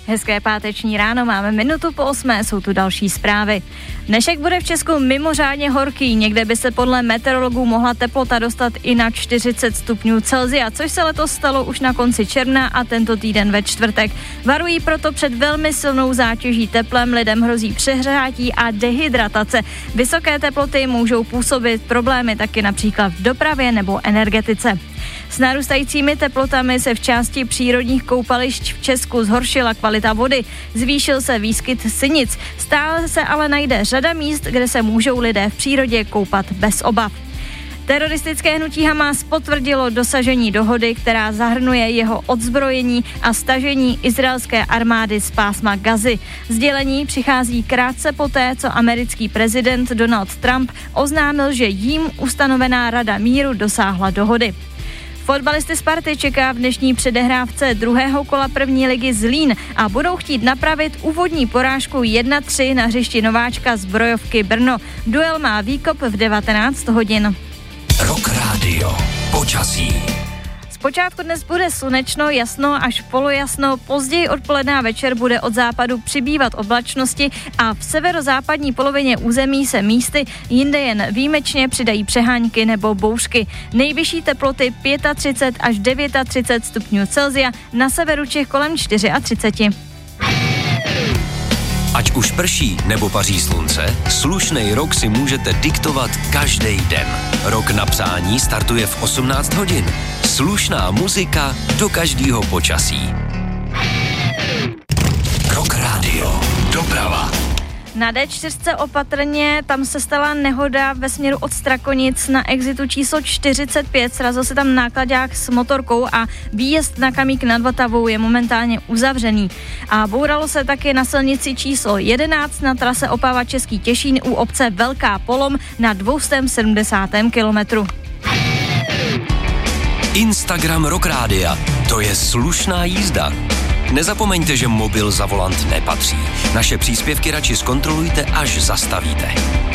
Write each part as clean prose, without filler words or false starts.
Hezké páteční ráno, máme 7:08, jsou tu další zprávy. Dnešek bude v Česku mimořádně horký, někde by se podle meteorologů mohla teplota dostat i na 40 stupňů Celsia, což se letos stalo už na konci června a tento týden ve čtvrtek. Varují proto před velmi silnou zátěží teplem, lidem hrozí přehřátí a dehydratace. Vysoké teploty můžou působit problémy taky například v dopravě nebo energetice. S narůstajícími teplotami se v části přírodních koupališť v Česku zhoršila kvalita vody, zvýšil se výskyt sinic, stále se ale najde řada míst, kde se můžou lidé v přírodě koupat bez obav. Teroristické hnutí Hamas potvrdilo dosažení dohody, která zahrnuje jeho odzbrojení a stažení izraelské armády z pásma Gazy. Sdělení přichází krátce poté, co americký prezident Donald Trump oznámil, že jím ustanovená Rada míru dosáhla dohody. Fotbalisty Sparty čeká v dnešní předehrávce druhého kola první ligy Zlín a budou chtít napravit úvodní porážku 1-3 na hřišti nováčka Zbrojovky Brno. Duel má výkop v 19 hodin. Rock Radio. Počasí. Zpočátku dnes bude slunečno, jasno až polojasno, později odpoledne a večer bude od západu přibývat oblačnosti a v severozápadní polovině území se místy jinde jen výjimečně přidají přehánky nebo bouřky. Nejvyšší teploty 35 až 39 stupňů Celsia, na severu Čech kolem 34. Ať už prší nebo paří slunce, slušnej rok si můžete diktovat každý den. Rok na přání startuje v 18 hodin. Slušná muzika do každého počasí. Rock Radio. Doprava. Na D4 opatrně, tam se stala nehoda ve směru od Strakonic na exitu číslo 45, srazil se tam nákladák s motorkou a výjezd na Kamík nad Vltavou je momentálně uzavřený. A bouralo se taky na silnici číslo 11 na trase Opava Český Těšín u obce Velká Polom na 270. kilometru. Instagram Rock Rádia. To je slušná jízda. Nezapomeňte, že mobil za volant nepatří. Naše příspěvky radši zkontrolujte, až zastavíte.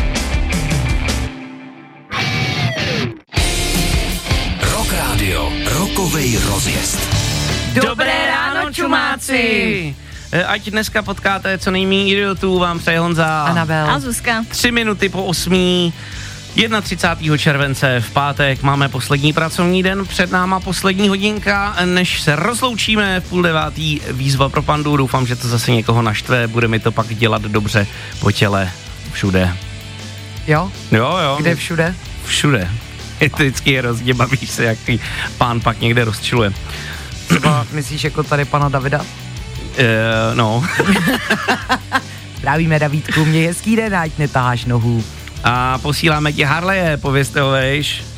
Rock Radio. Rockovej rozjezd. Dobré ráno, čumáci! Ať dneska potkáte co nejméně idiotů, vám přeje Honza, Anabel a Zuzka. 3 minuty po 8. 31. července v pátek máme poslední pracovní den, před náma poslední hodinka, než se rozloučíme v 8:30 výzva pro Pandu, doufám, že to zase někoho naštve, bude mi to pak dělat dobře po těle, všude. Jo? Jo. Kde všude? Všude. Je to vždycky hrozně, bavíš se, jak ty pán pak někde rozčiluje. Třeba myslíš jako tady pana Davida? No. Zdravíme, Davídku, měj hezký den, ať netaháš nohu. A posíláme ti Harleje, povězte ho, vejš.